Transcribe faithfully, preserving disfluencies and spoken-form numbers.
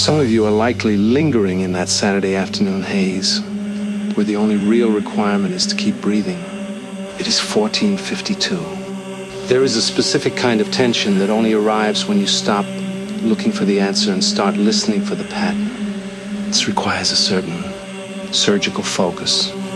Some of you are likely lingering in that Saturday afternoon haze, where the only real requirement is to keep breathing. It is fourteen fifty-two. There is a specific kind of tension that only arrives when you stop looking for the answer and start listening for the pattern. This requires a certain surgical focus.